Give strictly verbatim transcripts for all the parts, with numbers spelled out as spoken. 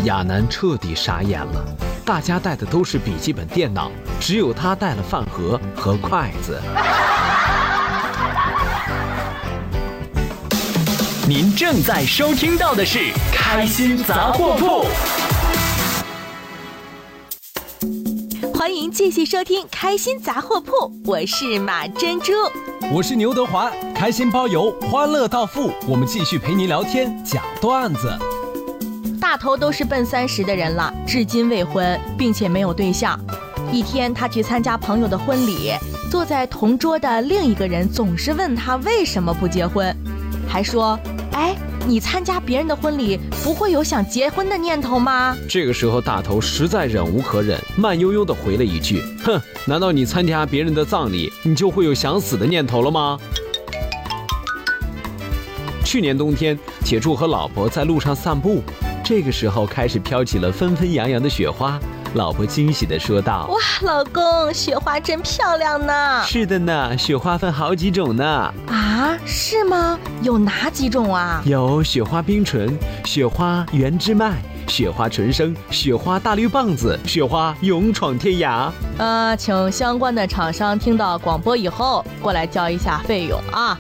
亚楠彻底傻眼了，大家带的都是笔记本电脑，只有他带了饭盒和筷子。 您正在收听到的是《开心杂货铺》， 欢迎继续收听《开心杂货铺》，我是马珍珠， 我是牛德华，开心包邮，欢乐到付，我们继续陪您聊天讲段子。 大头都是奔三十的人了，至今未婚，并且没有对象。一天，他去参加朋友的婚礼，坐在同桌的另一个人总是问他为什么不结婚，还说：“哎，你参加别人的婚礼，不会有想结婚的念头吗？” 这个时候，大头实在忍无可忍，慢悠悠地回了一句：“哼，难道你参加别人的葬礼，你就会有想死的念头了吗？”去年冬天，铁柱和老婆在路上散步，这个时候开始飘起了纷纷扬扬的雪花。老婆惊喜地说道：“ 哇，老公，雪花真漂亮呢！”“ 是的呢，雪花分好几种呢。”“ 啊，是吗？有哪几种啊？”“ 有雪花冰唇、雪花原之麦、雪花纯生、雪花大绿棒子、雪花勇闯天涯。” 呃，请相关的厂商听到广播以后过来交一下费用啊。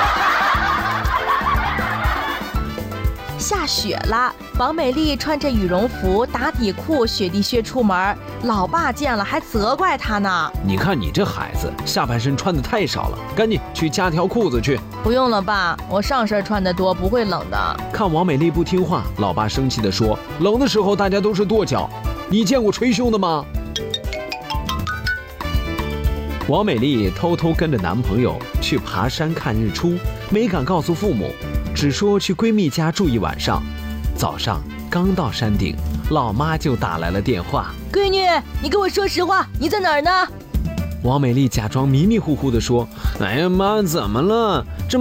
下雪了，王美丽穿着羽绒服、打底裤、雪地靴出门，老爸见了还责怪她呢。 “你看你这孩子，下半身穿的太少了，赶紧去加条裤子去。”“ 不用了，爸，我上身穿的多，不会冷的。” 看王美丽不听话，老爸生气地说：“冷的时候大家都是跺脚，你见过捶胸的吗？”王美丽偷偷跟着男朋友去爬山看日出，没敢告诉父母，只说去闺蜜家住一晚上。早上刚到山顶，老妈就打来了电话：“ 闺女，你跟我说实话，你在哪儿呢？” 王美丽假装迷迷糊糊地说：“哎呀妈，怎么了？这